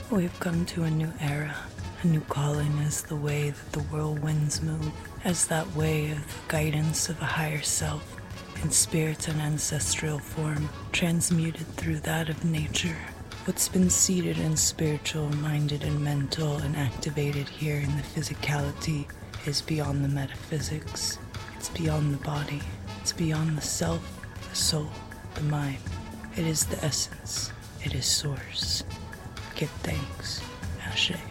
We've come to a new era. A new calling is the way that the whirlwinds move, as that way of the guidance of a higher self, in spirit and ancestral form, transmuted through that of nature. What's been seated in spiritual, minded, and mental, and activated here in the physicality is beyond the metaphysics. It's beyond the body. It's beyond the self, the soul, the mind. It is the essence. It is source. Give thanks. Ashe.